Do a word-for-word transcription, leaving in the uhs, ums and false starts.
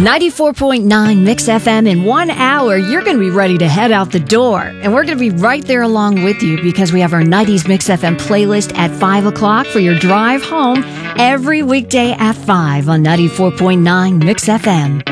ninety-four point nine Mix F M. In one hour, you're going to be ready to head out the door. And we're going to be right there along with you because we have our nineties Mix F M playlist at five o'clock for your drive home every weekday at five on ninety-four point nine Mix F M.